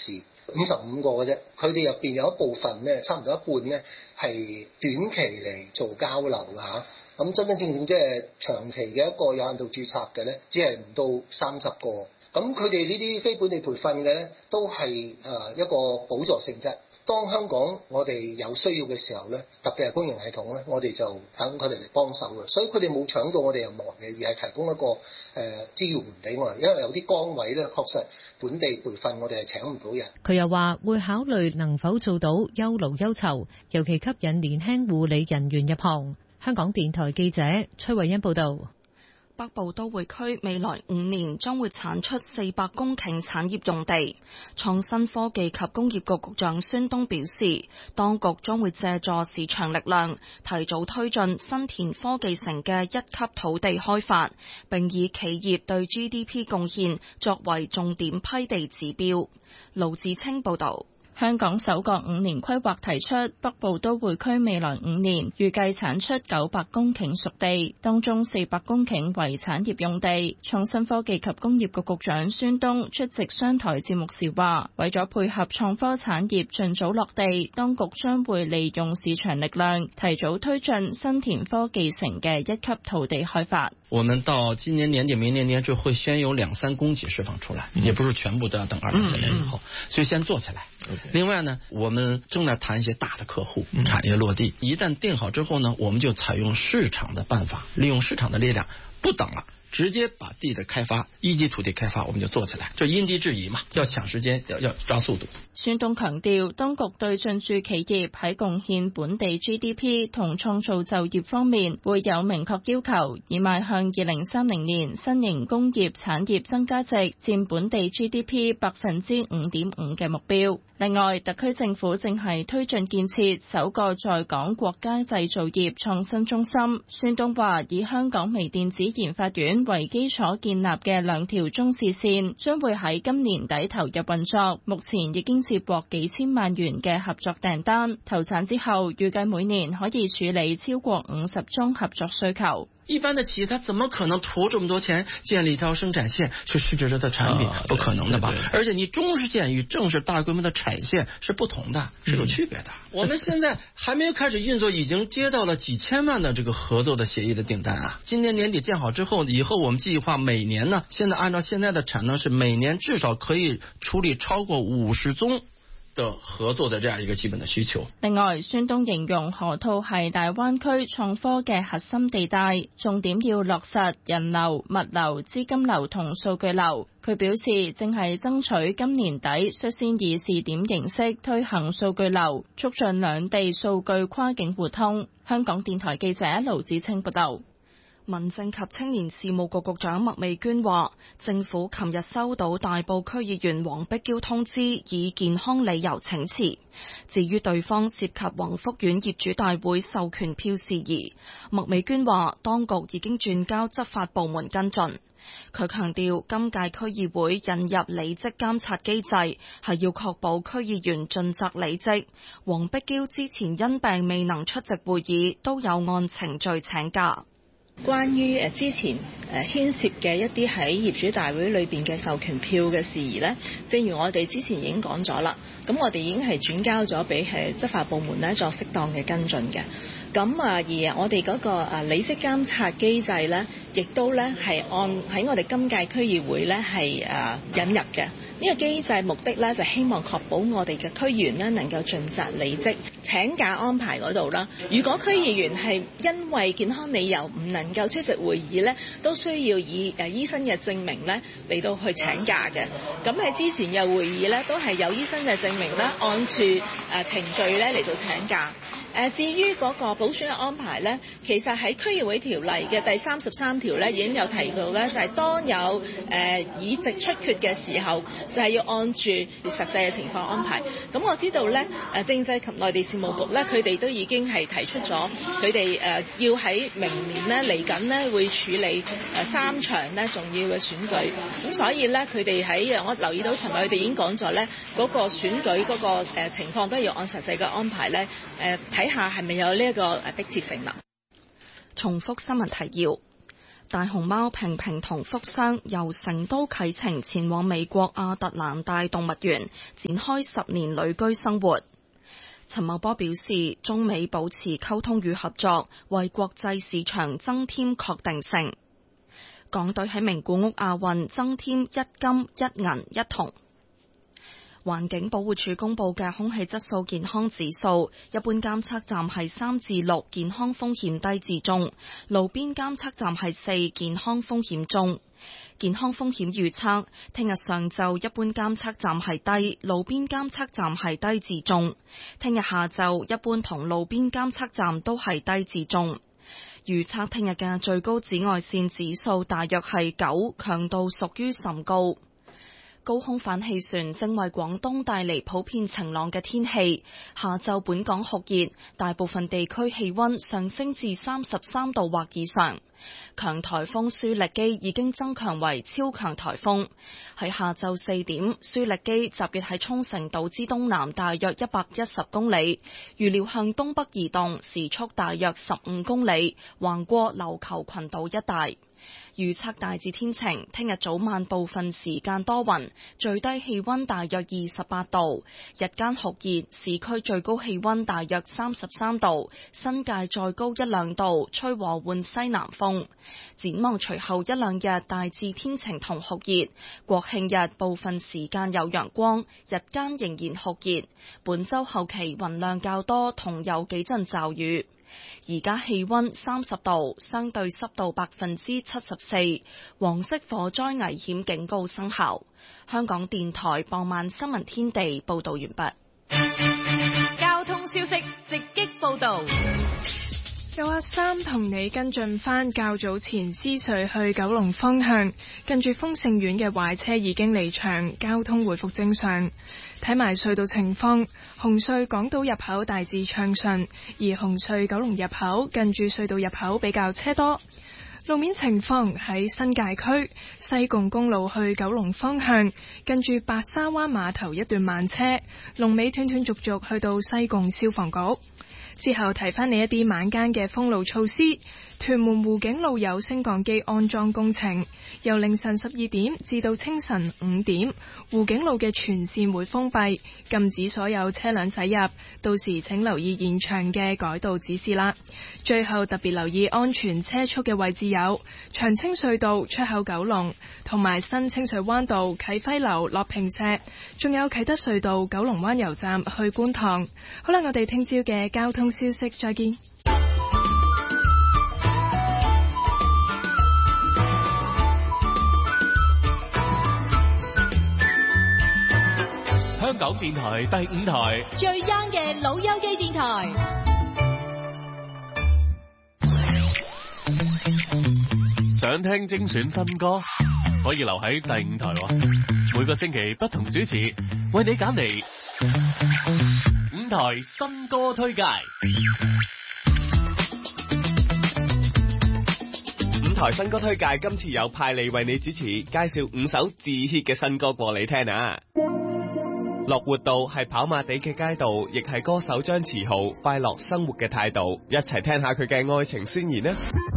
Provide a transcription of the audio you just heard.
士，55個嘅啫。佢哋入邊有一部分咧，差唔多一半咧係短期嚟做交流㗎嚇。咁真真正正即係長期嘅一個有限度註冊嘅咧，只係唔到30個。咁佢哋呢啲非本地培訓嘅咧，都係一個補助性質。當香港我哋有需要嘅時候咧，特別係公營系統咧，我哋就等佢哋嚟幫手嘅。所以佢哋冇搶到我哋任何嘅，而係提供一個資源俾我哋。因為有啲崗位咧，確實本地培訓我哋係請唔到人。 佢又話會考慮能否做到優勞優酬，尤其吸引年輕護理人員入行。香港電台記者崔慧欣報道。 北部都會區未來5年將會產出400公頃產業用地。創新科技及工業局局長孫東表示，當局將會借助市場力量，提早推進新田科技城嘅1級土地開發，並以企業對 GDP 貢獻作為重點批地指標。盧志清報導。 香港首個5年規劃提出，北部都會區未來5年預計產出900公頃熟地，當中400公頃為產業用地。創新科技及工業局局長孫東出席商台節目時話，為咗配合創科產業盡早落地，當局將會利用市場力量，提早推進新田科技城嘅1級土地開發。 我們到今年年底、明年年初會先有2-3公頃釋放出來，也不是全部都要等24年以後，所以先做起來。另外呢，我們正在談一些大的客戶，產業落地，一旦定好之後呢，我們就採用市場的辦法，利用市場的力量，不等了，直接把地的開發，1級土地開發我們就做起來，就因地制宜嘛，要搶時間，要抓速度。 孫東強調，當局對進駐企業喺貢獻本地 GDP 同創造就業方面會有明確要求，以邁向2030年新型工業產業增加值佔本地 GDP 5.5% 嘅目標。另外，特區政府正係推進建設首個在港國家製造業創新中心。孫東話，以香港微電子研發院為基礎建立嘅2條中視線，將會喺今年底投入運作。目前已經接獲幾千萬元嘅合作訂單，投產之後預計每年可以處理超過50宗合作需求。 一般的企業，它怎麼可能投這麼多錢建立一條生產線去試製它的產品？不可能的吧？而且你中視線與正式大規模的產線是不同的，是有區別的。我們現在還沒有開始運作，已經接到了幾千萬的這個合作的協議的訂單啊！今年年底建好之後，以後我們計劃每年呢，現在按照現在的產能是每年至少可以處理超過50宗的合作的這樣一個基本的需求。 另外，孫東形容河套係大灣區創科嘅核心地帶，重點要落實人流、物流、資金流同數據流。佢表示，正係爭取今年底率先以試點形式推行數據流，促進兩地數據跨境互通。香港電台記者盧子清報道。 民政及青年事務局局長麥美娟話，政府琴日收到大埔區議員黃碧嬌通知，以健康理由請辭。至於對方涉及宏福苑業主大會授權票事宜，麥美娟話，當局已經轉交執法部門跟進。佢強調，今屆區議會引入履職監察機制，係要確保區議員盡責履職。黃碧嬌之前因病未能出席會議，都有按程序請假。 關於之前牽涉嘅一啲喺業主大會裏邊嘅授權票嘅事宜呢，正如我哋之前已經講咗啦，咁我哋已經係轉交咗俾執法部門呢作適當嘅跟進嘅。咁而我哋嗰個履職監察機制呢，亦都呢係按喺我哋今屆區議會呢係引入嘅。呢個機制目的呢，就希望確保我哋嘅區議員呢能夠盡責履職。請假安排嗰度啦，如果區議員係因為健康理由唔能夠出席會議呢，都需要以醫生嘅證明呢嚟到去請假嘅。咁喺之前嘅會議呢，都係有醫生嘅證明啦，按住程序呢嚟到請假。至於嗰個補選嘅安排呢，其實喺區議會條例嘅第33條呢已經有提到呢，就係當有議席出缺嘅時候，就係要按住實際嘅情況安排。咁我知道呢，政制及內地事務局呢，佢哋都已經係提出咗，佢哋要喺明年呢嚟緊呢會處理3場呢重要嘅選舉。咁所以呢，佢哋喺我留意到尋日佢哋已經講咗呢，嗰個選舉嗰個情況都要按實際嘅安排呢。睇下係咪有呢一個迫切性啦。 重複新聞提要： 大熊貓平平同福箱由成都啟程前往美國亞特蘭大動物園，展開10年旅居生活。陳茂波表示，中美保持溝通與合作，為國際市場增添確定性。港隊喺名古屋亞運增添1金1銀1銅。環境保護署公布嘅空氣質素健康指數，一般監測站係3至6，健康風險低至中；路邊監測站係4，健康風險中。健康風險預測，聽日上晝一般監測站係低，路邊監測站係低至中；聽日下晝一般同路邊監測站都係低至中。預測聽日嘅最高紫外線指數大約係9，強度屬於甚高。高空反氣旋正為廣東帶嚟普遍晴朗嘅天氣，下晝本港酷熱，大部分地區氣溫上升至33度或以上。強颱風舒力基已經增強為超強颱風，喺下晝4點，舒力基集結喺沖繩島之東南大約110公里，預料向東北移動，時速大約15公里，橫過琉球群島一帶。預測大致天晴，聽日早晚部分時間多雲，最低氣溫大約28度，日間酷熱，市區最高氣溫大約33度，新界再高1-2度，吹和緩西南風。展望隨後1-2日大致天晴同酷熱，國慶日部分時間有陽光，日間仍然酷熱，本週後期雲量較多同有幾陣驟雨。而家氣溫30度，相對濕度74%，黃色火災危險警告生效。香港電台傍晚新聞天地報道完畢。 交通消息直擊報道。有阿三同你跟進返較早前獅隧去九龍方向，近住豐盛苑嘅壞車已經離場，交通回復正常。睇埋隧道情況，紅隧港島入口大致暢順，而紅隧九龍入口近住隧道入口比較車多。路面情況喺新界區西貢公路去九龍方向，近住白沙灣碼頭一段慢車，龍尾斷斷續續去到西貢消防局。之後提翻你一啲晚間嘅封路措施。屯門湖景路有升降機安裝工程，由凌晨12點至到清晨5點，湖景路嘅全線會封閉，禁止所有車輛駛入。到時請留意現場嘅改道指示啦。最後特別留意安全車速嘅位置有長青隧道出口九龍，同埋新清水灣道啟輝樓落坪石，仲有啟德隧道九龍灣油站去觀塘。好啦，我哋聽朝嘅交通消息再見。 香港電台第5台最 young 嘅老友記電台， 想聽精選新歌，可以留喺第5台。每個星期不同主持為你揀嚟5台新歌推介。 5台新歌推介，今次有派利為你主持，介紹5首自 hit 嘅新歌過你聽啊！樂活道係跑馬地嘅街道，亦係歌手張馳豪快樂生活嘅態度，一齊聽下佢嘅愛情宣言啦！